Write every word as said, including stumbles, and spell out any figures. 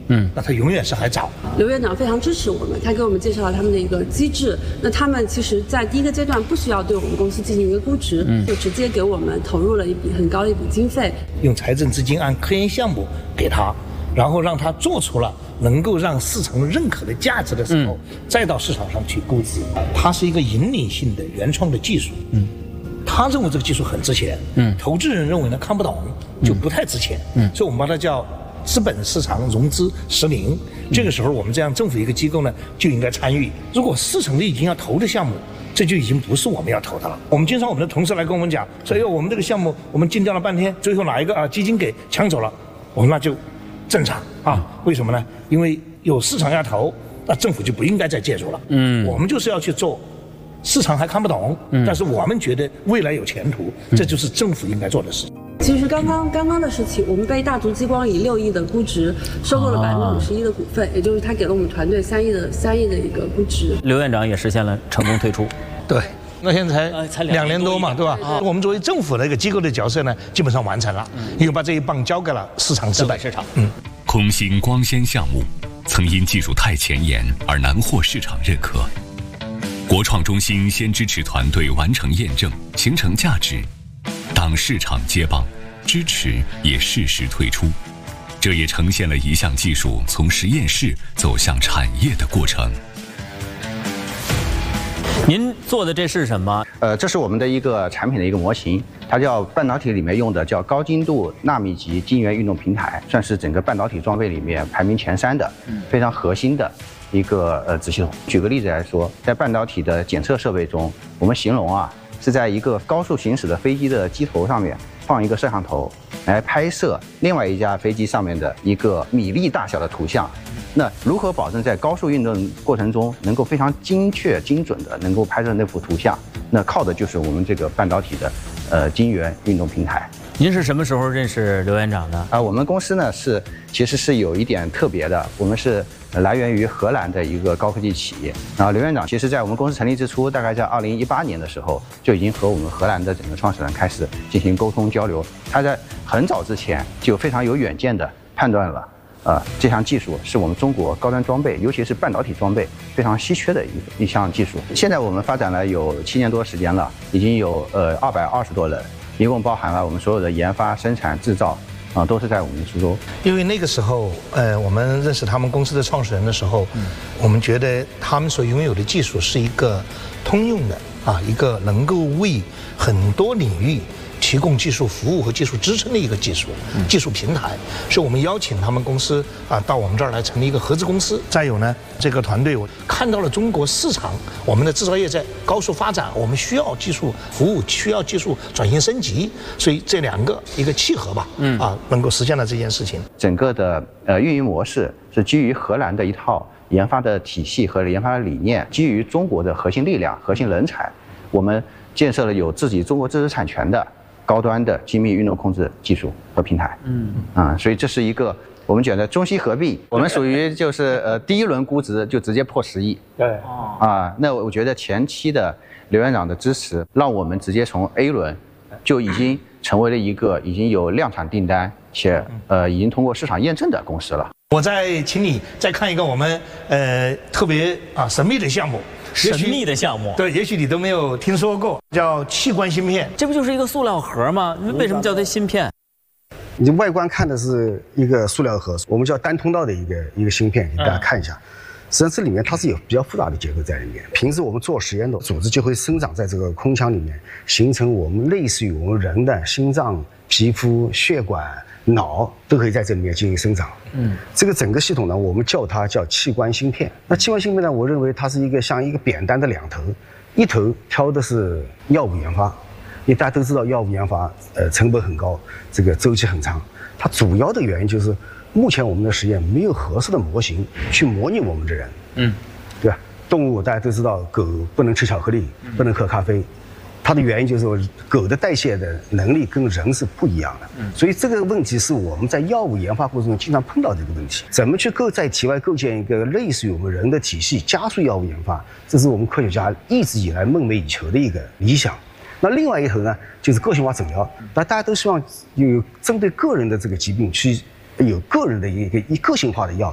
嗯，那它永远是还早。 刘院长非常支持我们，他给我们介绍了他们的一个机制。那他们其实在第一个阶段不需要对我们公司进行一个估值，嗯，就直接给我们投入了一笔很高的一笔经费， 用财政资金按科研项目给他，然后让他做出了能够让市场认可的价值的时候，嗯、再到市场上去估值。它是一个引领性的原创的技术，嗯，他认为这个技术很值钱，嗯，投资人认为呢看不懂，就不太值钱，嗯，所以我们把它叫资本市场融资实名。这个时候我们这样政府一个机构呢就应该参与。如果市场里已经要投的项目，这就已经不是我们要投的了。我们经常我们的同事来跟我们讲说，哎呦，我们这个项目我们竞调了半天，最后哪一个啊基金给抢走了，我们那就正常啊。为什么呢？因为有市场要投，那政府就不应该再介入了。嗯，我们就是要去做市场还看不懂，嗯、但是我们觉得未来有前途，这就是政府应该做的事。 其实刚刚刚刚的事情，我们被大族激光以六亿的估值收购了百分之五十一的股份，也就是他给了我们团队三亿的三亿的一个估值。 刘院长也实现了成功退出。 对，那现在才才两年多嘛，对吧？啊、我们作为政府的一个机构的角色呢，基本上完成了，因为把这一棒交给了市场资本市场。 嗯， 空星光纤项目曾因技术太前沿而难获市场认可，国创中心先支持团队完成验证，形成价值。当市场接棒，支持也适时退出，这也呈现了一项技术从实验室走向产业的过程。 您做的这是什么？ 呃，这是我们的一个产品的一个模型，它叫半导体里面用的叫高精度纳米级晶圆运动平台，算是整个半导体装备里面排名前三的，非常核心的一个呃子系统。举个例子来说，在半导体的检测设备中，我们形容啊。是在一个高速行驶的飞机的机头上面放一个摄像头，来拍摄另外一架飞机上面的一个米粒大小的图像。那如何保证在高速运动过程中能够非常精确、精准的能够拍摄那幅图像？那靠的就是我们这个半导体的呃晶圆运动平台。 您是什么时候认识刘院长的？ 啊、呃，我们公司呢是其实是有一点特别的，我们是来源于荷兰的一个高科技企业。然后刘院长其实在我们公司成立之初，大概在二零一八年的时候，就已经和我们荷兰的整个创始人开始进行沟通交流。他在很早之前就非常有远见的判断了，呃，这项技术是我们中国高端装备，尤其是半导体装备非常稀缺的一一项技术。现在我们发展了有七年多时间了，已经有呃二百二十多人。一共包含了我们所有的研发、生产、制造，啊、呃，都是在我们苏州。 因为那个时候，呃，我们认识他们公司的创始人的时候，嗯、我们觉得他们所拥有的技术是一个通用的啊，一个能够为很多领域提供技术服务和技术支撑的一个技术、嗯、技术平台。所以我们邀请他们公司啊到我们这儿来成立一个合资公司。再有呢，这个团队我看到了中国市场，我们的制造业在高速发展，我们需要技术服务，需要技术转型升级，所以这两个一个契合吧，嗯啊，能够实现了这件事情。 整个的呃运营模式是基于荷兰的一套研发的体系和研发的理念，基于中国的核心力量、核心人才，我们建设了有自己中国知识产权的高端的精密运动控制技术和平台。嗯啊，所以这是一个我们觉得中西合璧，我们属于就是呃第一轮估值就直接破十亿。 对啊，那我觉得前期的刘院长的支持，让我们直接从 A 轮就已经成为了一个已经有量产订单且呃已经通过市场验证的公司了。 我再请你再看一个我们呃特别啊神秘的项目。 神秘的项目， 对，也许你都没有听说过，叫器官芯片。 这不就是一个塑料盒吗？为什么叫它芯片？ 你外观看的是一个塑料盒，我们叫单通道的一个一个芯片，给大家看一下。嗯、实际上这里面它是有比较复杂的结构在里面。平时我们做实验的组织就会生长在这个空腔里面，形成我们类似于我们人的心脏、皮肤、血管、脑都可以在这里面进行生长。嗯，这个整个系统呢，我们叫它叫器官芯片。那器官芯片呢，我认为它是一个像一个扁担的两头，一头挑的是药物研发，因为大家都知道药物研发呃成本很高，这个周期很长。它主要的原因就是目前我们的实验没有合适的模型去模拟我们的人。嗯，对吧？动物大家都知道，狗不能吃巧克力，不能喝咖啡。它的原因就是说，狗的代谢的能力跟人是不一样的，所以这个问题是我们在药物研发过程中经常碰到这个问题。怎么去构在体外构建一个类似于我们人的体系，加速药物研发，这是我们科学家一直以来梦寐以求的一个理想。那另外一头呢，就是个性化诊疗，那大家都希望有针对个人的这个疾病去有个人的一个一个性化的药，